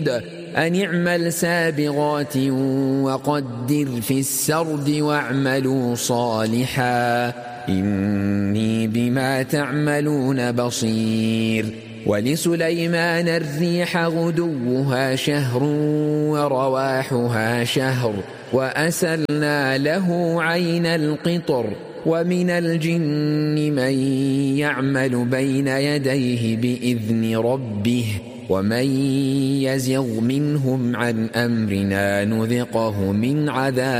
أن اعمل سابغات وقدر في السرد واعملوا صالحا إني بما تعملون بصير. ولسليمان الريح غدوها شهر ورواحها شهر وأسلنا له عين القطر ومن الجن من يعمل بين يديه بإذن ربه ومن يزغ منهم عن أمرنا نذقه من عذاب